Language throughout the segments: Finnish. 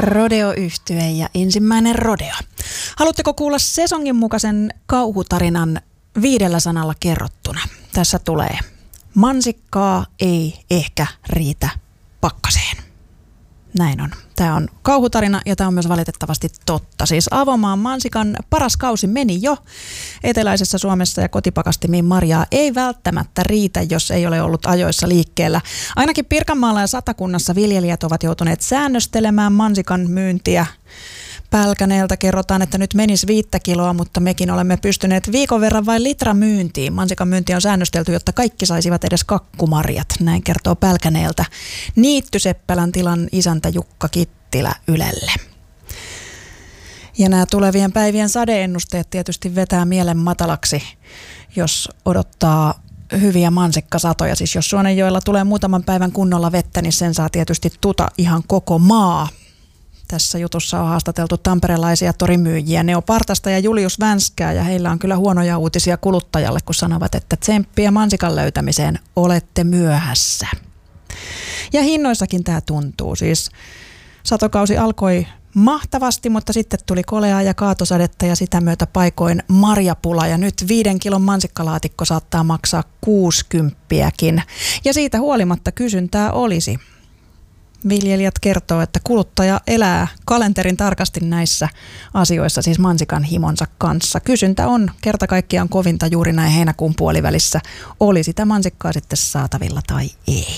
Rodeo-yhtye ja ensimmäinen rodeo. Haluatteko kuulla sesongin mukaisen kauhutarinan 5 sanalla kerrottuna? Tässä tulee: mansikkaa ei ehkä riitä pakkaseen. Näin on. Tämä on kauhutarina ja tämä on myös valitettavasti totta. Siis avomaan mansikan paras kausi meni jo. Eteläisessä Suomessa ja kotipakastimiin marjaa ei välttämättä riitä, jos ei ole ollut ajoissa liikkeellä. Ainakin Pirkanmaalla ja Satakunnassa viljelijät ovat joutuneet säännöstelemään mansikan myyntiä. Pälkäneeltä kerrotaan, että nyt menisi 5 kiloa, mutta mekin olemme pystyneet viikon verran vain litra myyntiin. Mansikan myynti on säännöstelty, jotta kaikki saisivat edes kakkumarjat. Näin kertoo Pälkäneeltä Niittyseppälän tilan isäntä Jukka Kittilä Ylelle. Ja nämä tulevien päivien sadeennusteet tietysti vetää mielen matalaksi, jos odottaa hyviä mansikkasatoja. Siis jos Suonenjoella tulee muutaman päivän kunnolla vettä, niin sen saa tietysti tuta ihan koko maa. Tässä jutussa on haastateltu tamperelaisia torimyyjiä Neo Partasta ja Julius Vänskää, ja heillä on kyllä huonoja uutisia kuluttajalle, kun sanovat, että tsemppiä mansikan löytämiseen, olette myöhässä. Ja hinnoissakin tämä tuntuu. Siis satokausi alkoi mahtavasti, mutta sitten tuli koleaa ja kaatosadetta ja sitä myötä paikoin marjapula, ja nyt 5 kilon mansikkalaatikko saattaa maksaa 60-kin. Ja siitä huolimatta kysyntää olisi. Viljelijät kertoo, että kuluttaja elää kalenterin tarkasti näissä asioissa, siis mansikan himonsa kanssa. Kysyntä on kerta kaikkiaan kovinta juuri näin heinäkuun puolivälissä. Oli sitä mansikkaa sitten saatavilla tai ei.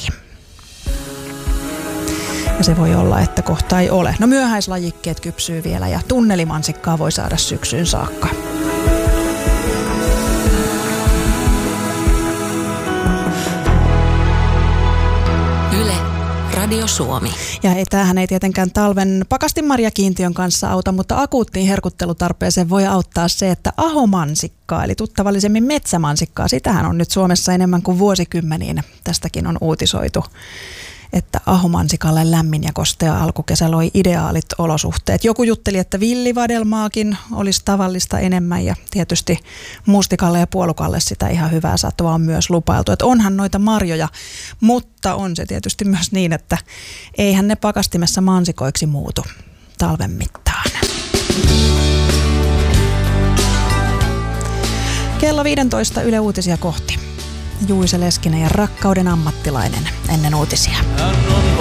Ja se voi olla, että kohta ei ole. No myöhäislajikkeet kypsyy vielä ja tunnelimansikkaa voi saada syksyyn saakka. Radio Suomi. Ja tämähän ei tietenkään talven pakastinmarjakiintiön kanssa auta, mutta akuuttiin herkuttelutarpeeseen voi auttaa se, että ahomansikkaa, eli tuttavallisemmin metsämansikkaa, sitähän on nyt Suomessa enemmän kuin vuosikymmeniin. Tästäkin on uutisoitu, että ahomansikalle lämmin ja kostea alkukesä loi ideaalit olosuhteet. Joku jutteli, että villivadelmaakin olisi tavallista enemmän, ja tietysti mustikalle ja puolukalle sitä ihan hyvää satoa on myös lupailtu. Että onhan noita marjoja, mutta on se tietysti myös niin, että eihän ne pakastimessa mansikoiksi muutu talven mittaan. Kello 15 Yle Uutisia kohti. Juise Leskinen ja rakkauden ammattilainen ennen uutisia.